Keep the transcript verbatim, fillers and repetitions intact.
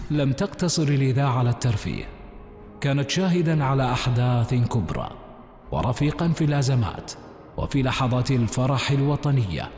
لم تقتصر الإذاعة على الترفيه، كانت شاهدا على أحداث كبرى ورفيقا في الأزمات وفي لحظات الفرح الوطنية.